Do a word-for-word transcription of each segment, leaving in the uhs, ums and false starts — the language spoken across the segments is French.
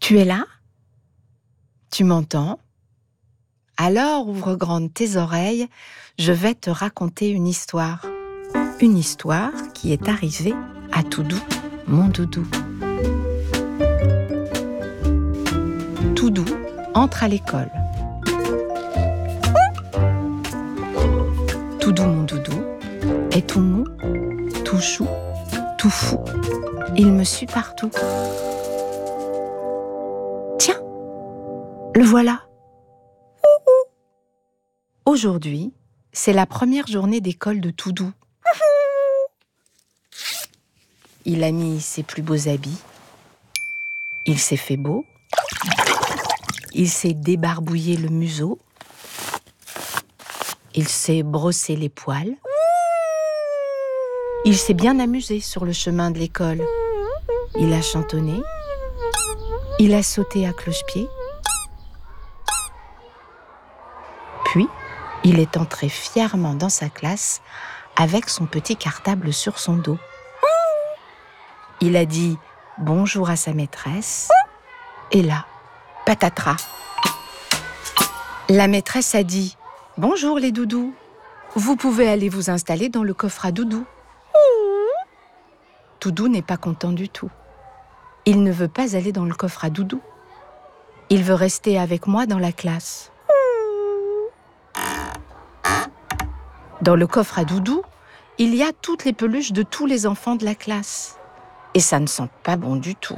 Tu es là? Tu m'entends? Alors ouvre grandes tes oreilles, je vais te raconter une histoire. Une histoire qui est arrivée à Toudou, mon doudou. Toudou entre à l'école. Toudou, mon doudou, est tout mou, tout chou, tout fou. Il me suit partout. Tiens, le voilà. Aujourd'hui, c'est la première journée d'école de Toudou. Il a mis ses plus beaux habits. Il s'est fait beau. Il s'est débarbouillé le museau. Il s'est brossé les poils. Il s'est bien amusé sur le chemin de l'école. Il a chantonné. Il a sauté à cloche-pied. Puis, il est entré fièrement dans sa classe avec son petit cartable sur son dos. Il a dit bonjour à sa maîtresse. Et là, patatras. La maîtresse a dit « Bonjour les doudous, vous pouvez aller vous installer dans le coffre à doudou. » Toudou n'est pas content du tout. Il ne veut pas aller dans le coffre à doudou. Il veut rester avec moi dans la classe. Dans le coffre à doudou, il y a toutes les peluches de tous les enfants de la classe. Et ça ne sent pas bon du tout.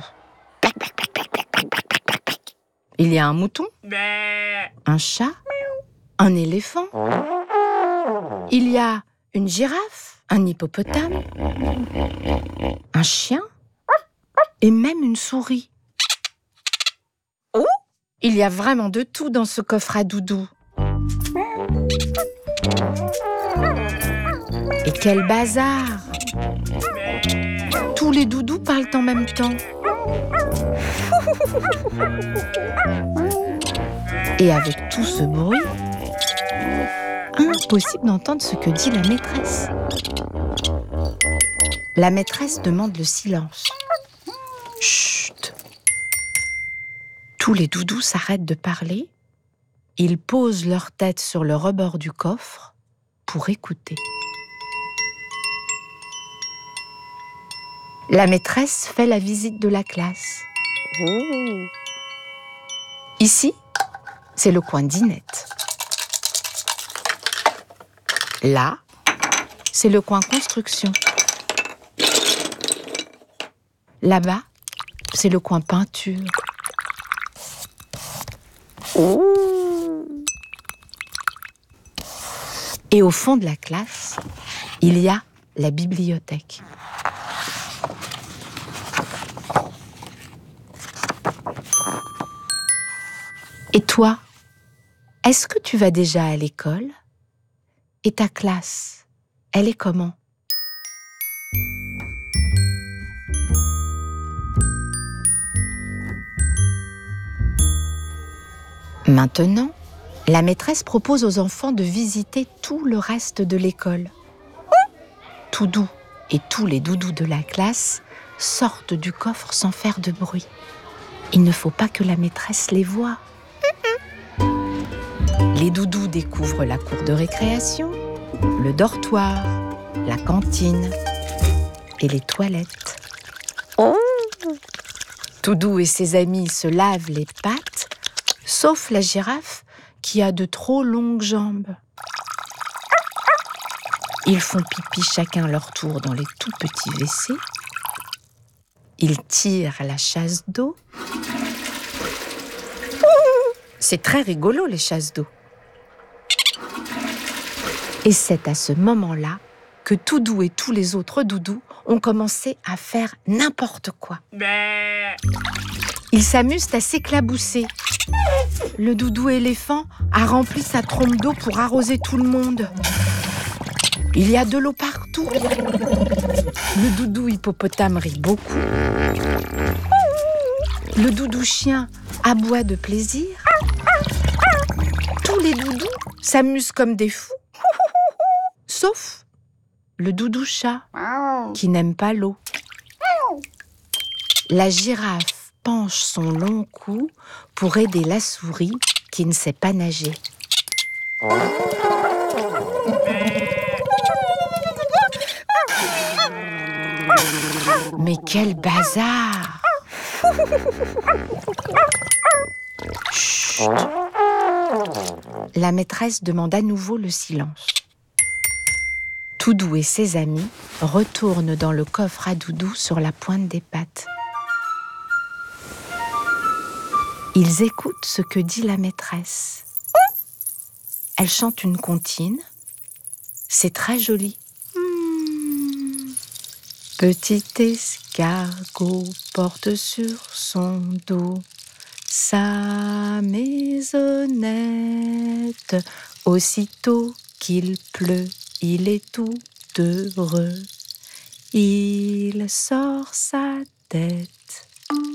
Il y a un mouton, un chat, un éléphant. Il y a une girafe, un hippopotame, un chien et même une souris. Il y a vraiment de tout dans ce coffre à doudou. Et quel bazar! Tous les doudous parlent en même temps. Et avec tout ce bruit, impossible d'entendre ce que dit la maîtresse. La maîtresse demande le silence. Chut! Tous les doudous s'arrêtent de parler. Ils posent leur tête sur le rebord du coffre pour écouter. La maîtresse fait la visite de la classe. Mmh. Ici, c'est le coin dinette. Là, c'est le coin construction. Là-bas, c'est le coin peinture. Mmh. Et au fond de la classe, il y a la bibliothèque. Et toi, est-ce que tu vas déjà à l'école? Et ta classe, elle est comment? Maintenant, la maîtresse propose aux enfants de visiter tout le reste de l'école. Toudou et tous les doudous de la classe sortent du coffre sans faire de bruit. Il ne faut pas que la maîtresse les voie. Les doudous découvrent la cour de récréation, le dortoir, la cantine et les toilettes. Oh. Toudou et ses amis se lavent les pattes, sauf la girafe qui a de trop longues jambes. Ils font pipi chacun leur tour dans les tout petits W C. Ils tirent la chasse d'eau. C'est très rigolo, les chasses d'eau. Et c'est à ce moment-là que Toudou et tous les autres doudous ont commencé à faire n'importe quoi. Ils s'amusent à s'éclabousser. Le doudou éléphant a rempli sa trompe d'eau pour arroser tout le monde. Il y a de l'eau partout. Le doudou hippopotame rit beaucoup. Le doudou chien aboie de plaisir. Tous les doudous s'amusent comme des fous. Sauf le doudou chat qui n'aime pas l'eau. La girafe penche son long cou pour aider la souris qui ne sait pas nager. Mais quel bazar! Chut! La maîtresse demande à nouveau le silence. Toudou et ses amis retournent dans le coffre à Doudou sur la pointe des pattes. Ils écoutent ce que dit la maîtresse. Elle chante une comptine. C'est très joli. Hmm. Petit escargot porte sur son dos sa maisonnette. Aussitôt qu'il pleut, il est tout heureux. Il sort sa tête.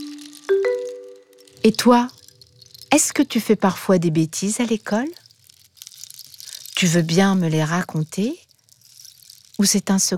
Et toi, est-ce que tu fais parfois des bêtises à l'école ? Tu veux bien me les raconter ? Ou c'est un secret ?